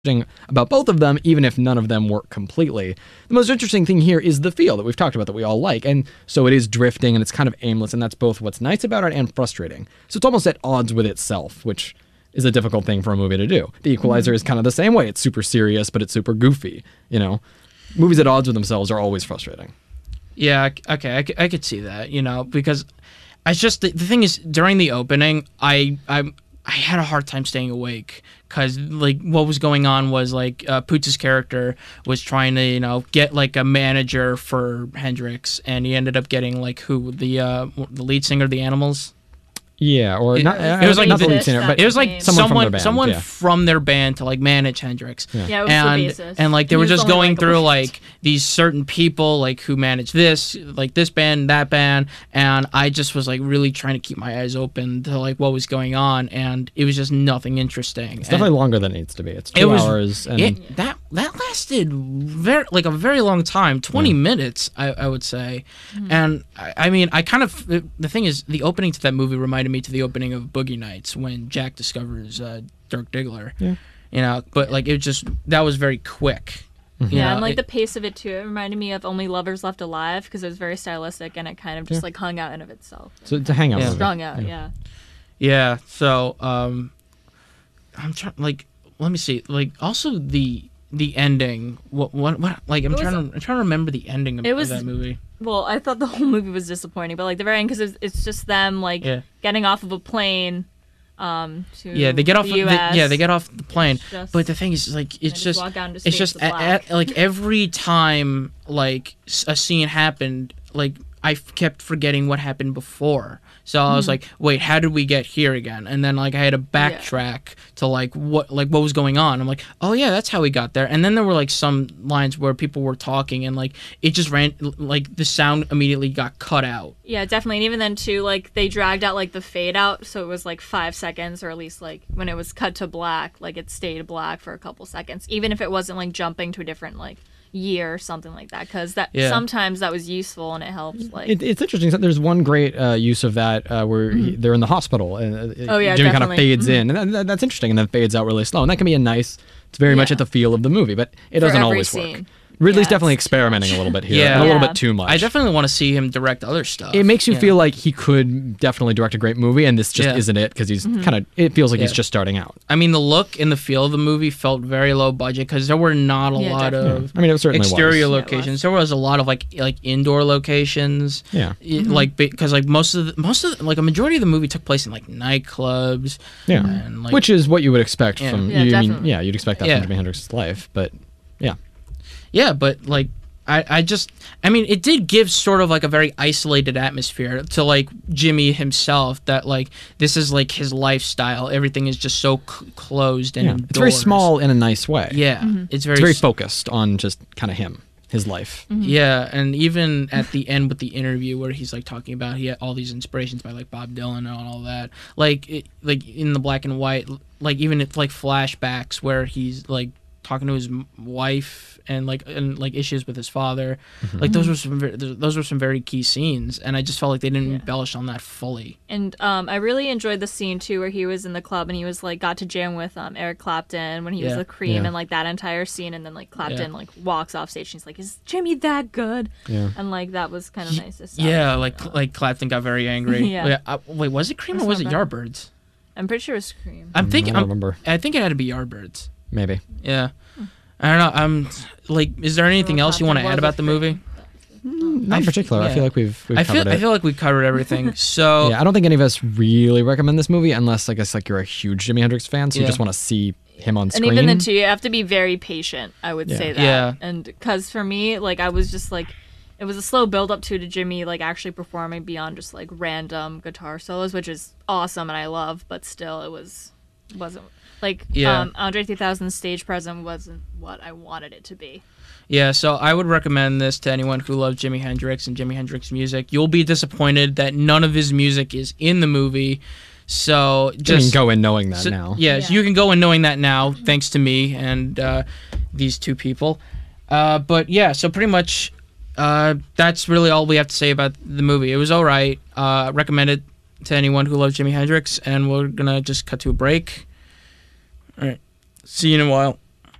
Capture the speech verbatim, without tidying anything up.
about both of them, even if none of them work completely. The most interesting thing here is the feel that we've talked about that we all like, and so it is drifting and it's kind of aimless, and that's both what's nice about it and frustrating. So it's almost at odds with itself, which is a difficult thing for a movie to do. The Equalizer mm-hmm. is kind of the same way. It's super serious, but it's super goofy, you know? Movies at odds with themselves are always frustrating. Yeah, okay, I, I could see that, you know, because I just, the, the thing is, during the opening, I, I, I had a hard time staying awake, because, like, what was going on was, like, uh, Poots' character was trying to, you know, get, like, a manager for Hendrix, and he ended up getting, like, who, the, uh, the lead singer of the Animals? Yeah, or it, not, it was like not the lead singer, but it was like someone someone from their band, someone yeah. from their band to like manage Hendrix. Yeah, yeah it was and the bassist. and like they he were just going like through like these certain people like who manage this, like this band, that band, and I just was like really trying to keep my eyes open to like what was going on, and it was just nothing interesting. It's and definitely longer than it needs to be. It's two it was, hours, and it, that that lasted very like a very long time, twenty yeah. minutes, I, I would say, mm-hmm. and I, I mean, I kind of the thing is the opening to that movie reminded me to the opening of Boogie Nights when Jack discovers uh, Dirk Diggler. Yeah. You know, but like it just that was very quick. Mm-hmm. Yeah, know, and like it, the pace of it too. It reminded me of Only Lovers Left Alive because it was very stylistic and it kind of just yeah. like hung out in of itself. So it's a hangout. Yeah. movie. Strung out, yeah. yeah. Yeah. So um, I'm trying like let me see like also the the ending. What what what like I'm It trying was- to I'm trying to remember the ending of, It was- of that movie. Well, I thought the whole movie was disappointing, but like the very end because it's, it's just them like Yeah. getting off of a plane. Um, to Yeah, they get off. the The, U S. yeah, they get off the plane. It's just- But the thing is, like, they it's just just, walk out into it's States just of a, Black. a- like every time like s- a scene happened, like I f- kept forgetting what happened before. So I was like, wait, how did we get here again? And then like I had to backtrack to like what like what was going on. I'm like, oh yeah, that's how we got there. And then there were like some lines where people were talking and like it just ran like the sound immediately got cut out. Yeah, definitely. And even then too, like they dragged out like the fade out, so it was like five seconds, or at least like when it was cut to black, like it stayed black for a couple seconds, even if it wasn't like jumping to a different like year or something like that, because that Yeah. sometimes that was useful and it helped. Like It, it's interesting. There's one great uh, use of that uh, where he, they're in the hospital and uh, Oh, yeah, Jimmy kind of definitely. fades in, and that, that- that's interesting, and then fades out really slow, and that can be a nice. It's very much Yeah. at the feel of the movie, but it For doesn't every always scene. work. Ridley's Yeah, definitely it's too experimenting much. a little bit here, Yeah. and a little Yeah. bit too much. I definitely want to see him direct other stuff. It makes you know? feel like he could definitely direct a great movie, and this just Yeah. isn't it because he's kind of. It feels like he's Yeah. just starting out. I mean, the look and the feel of the movie felt very low budget because there were not a Yeah, lot definitely. of I mean, it certainly exterior was. Yeah, it was. locations. There was a lot of like like indoor locations. Yeah. I- like because like most of the, most of the, like a majority of the movie took place in like nightclubs. Yeah, and, like, which is what you would expect Yeah. from. Yeah, you, I mean, definitely. yeah, you'd expect that Yeah. from Jimi Hendrix's life, but yeah. yeah, but like. I, I just I mean it did give sort of like a very isolated atmosphere to like Jimmy himself, that like this is like his lifestyle, everything is just so c- closed and Yeah. indoors. It's very small in a nice way. Yeah, it's very It's very s- focused on just kind of him, his life. Yeah, and even at the end with the interview where he's like talking about he had all these inspirations by like Bob Dylan and all that, like it, like in the black and white, like even it's like flashbacks where he's like talking to his m- wife and like and like issues with his father, like those were some ver- th- those were some very key scenes, and I just felt like they didn't Yeah. embellish on that fully. And um, I really enjoyed the scene too where he was in the club and he was like got to jam with um, Eric Clapton when he was Yeah. with Cream, Yeah. and like that entire scene, and then like Clapton Yeah. like walks off stage and he's like, "Is Jimmy that good?" Yeah. And like that was kind of nice to see. Yeah, like like Clapton got very angry. Yeah. Wait, uh, wait, was it Cream or That's was it not bad. Yardbirds? I'm pretty sure it was Cream. I'm thinking. I don't I'm- remember. I think it had to be Yardbirds. Maybe. Yeah. I don't know. I'm like, is there anything Well, else you want to Clapton add was about a the movie? Not in f- particular. I yeah. feel like we've, we've I covered feel it. I feel like we covered everything. So yeah, I don't think any of us really recommend this movie unless, I guess, like you're a huge Jimi Hendrix fan, so you Yeah. just want to see him on And screen. even then too, you have to be very patient. I would Yeah. say that. Yeah. And because for me, like I was just like, it was a slow build up to to Jimmy like actually performing beyond just like random guitar solos, which is awesome and I love. But still, it was wasn't like Yeah. um, Andre three thousand's stage presence wasn't what I wanted it to be. yeah, so I would recommend this to anyone who loves Jimi Hendrix and Jimi Hendrix music. You'll be disappointed that none of his music is in the movie. So you just can go in knowing that so- now. Yeah, Yeah. so you can go in knowing that now, thanks to me and uh, these two people. Uh, but yeah, so pretty much uh, that's really all we have to say about the movie. It was all right. Uh, recommend it to anyone who loves Jimi Hendrix, and we're gonna just cut to a break. All right, see you in a while.